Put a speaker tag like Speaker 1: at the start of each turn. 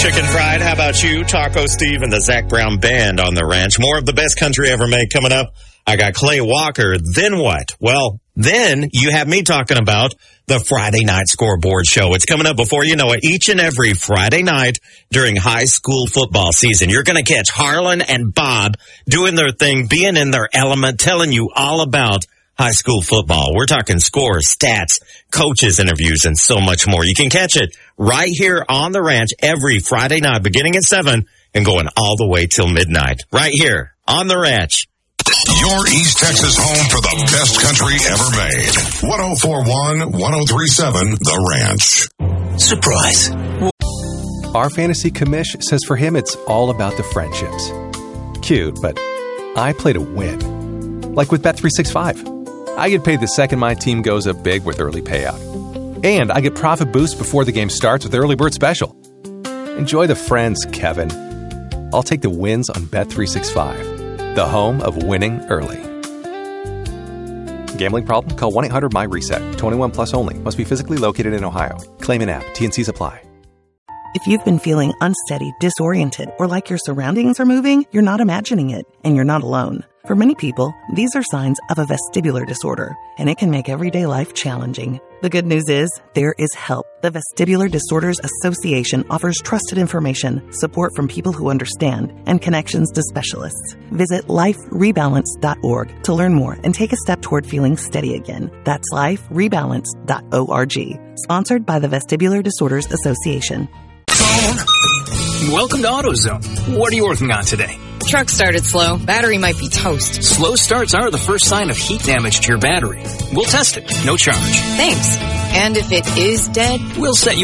Speaker 1: Chicken fried. How about you? Taco Steve and the Zach Brown Band on the ranch. More of the best country ever made coming up. I got Clay Walker. Then what? Well, then you have me talking about the Friday Night Scoreboard Show. It's coming up before you know it. Each and every Friday night during high school football season, you're going to catch Harlan and Bob doing their thing, being in their element, telling you all about high school football. We're talking scores, stats, coaches interviews, and so much more. You can catch it right here on the ranch every Friday night, beginning at 7 and going all the way till midnight. Right here on the ranch.
Speaker 2: Your East Texas home for the best country ever made. 104.1, 103.7, The Ranch.
Speaker 3: Surprise.
Speaker 4: Our fantasy commish says for him it's all about the friendships. Cute, but I play to win. Like with Bet365. I get paid the second my team goes up big with early payout. And I get profit boost before the game starts with Early Bird Special. Enjoy the friends, Kevin. I'll take the wins on Bet365, the home of winning early. Gambling problem? Call 1-800-MY-RESET. 21 plus only. Must be physically located in Ohio. Claim in app. T&Cs apply.
Speaker 5: If you've been feeling unsteady, disoriented, or like your surroundings are moving, you're not imagining it, and you're not alone. For many people, these are signs of a vestibular disorder, and it can make everyday life challenging. The good news is, there is help. The Vestibular Disorders Association offers trusted information, support from people who understand, and connections to specialists. Visit liferebalance.org to learn more and take a step toward feeling steady again. That's liferebalance.org. Sponsored by the Vestibular Disorders Association.
Speaker 3: Welcome to AutoZone. What are you working on today?
Speaker 6: Truck started slow. Battery might be toast.
Speaker 3: Slow starts are the first sign of heat damage to your battery. We'll test it. No charge.
Speaker 6: Thanks. And if it is dead?
Speaker 3: We'll set you